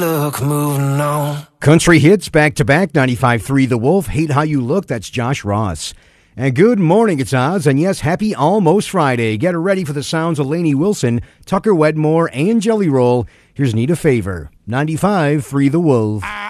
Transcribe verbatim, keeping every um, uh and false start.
Look, moving on. Country hits back-to-back, ninety-five point three The Wolf. Hate How You Look, that's Josh Ross. And good morning, it's Oz, and yes, happy almost Friday. Get ready for the sounds of Lainey Wilson, Tucker Wedmore, and Jelly Roll. Here's Need a Favor, ninety-five point three The Wolf.